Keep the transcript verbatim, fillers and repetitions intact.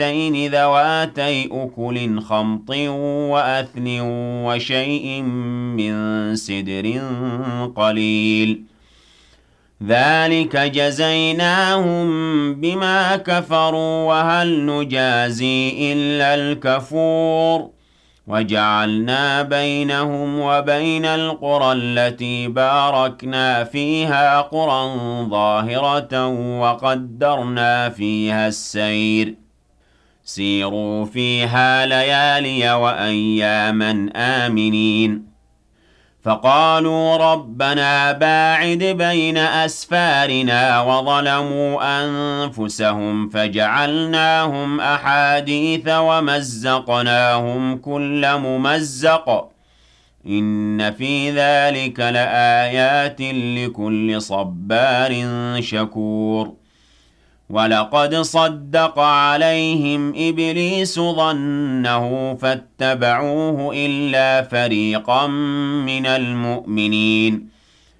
هاتين ذواتي أكل خمط وأثل وشيء من سدر قليل ذلك جزيناهم بما كفروا وهل نجازي إلا الكفور وجعلنا بينهم وبين القرى التي باركنا فيها قرى ظاهرة وقدرنا فيها السير سيروا فيها ليالي وأياما آمنين فقالوا ربنا باعد بين أسفارنا وظلموا أنفسهم فجعلناهم أحاديث ومزقناهم كل ممزق إن في ذلك لآيات لكل صبار شكور ولقد صدق عليهم إبليس ظنه فاتبعوه إلا فريقا من المؤمنين